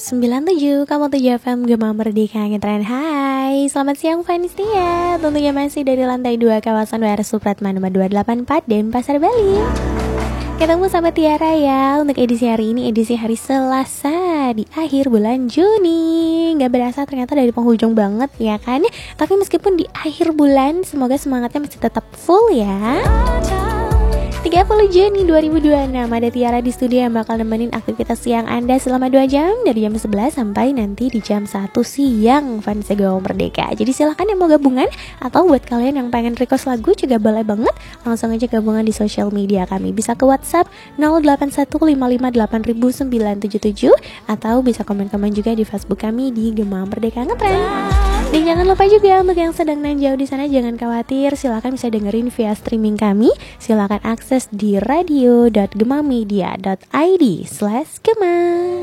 97,7 FM Gema Merdeka Ngetren. Hai, selamat siang Vanistia. Tentunya masih dari lantai 2 kawasan WR Supratman nomor 284 Denpasar, Bali. Ketemu sama Tiara ya untuk edisi hari ini, edisi hari Selasa di akhir bulan Juni. Gak berasa ternyata dari penghujung banget ya kan. Tapi meskipun di akhir bulan, semoga semangatnya masih tetap full ya. 30 Juni 2026, ada Tiara di studio yang bakal nemenin aktivitas siang Anda selama 2 jam, dari jam 11 sampai nanti di jam 1 siang Fans Gema Merdeka. Jadi silahkan yang mau gabungan, atau buat kalian yang pengen request lagu juga boleh banget, langsung aja gabungan di sosial media kami. Bisa ke WhatsApp 0815580977, atau bisa komen-komen juga di Facebook kami di Gema Merdeka Ngetren. Dan jangan lupa juga untuk yang sedang nanjau di sana, jangan khawatir, silakan bisa dengerin via streaming kami. Silakan akses di radio.gemamedia.id/Gema.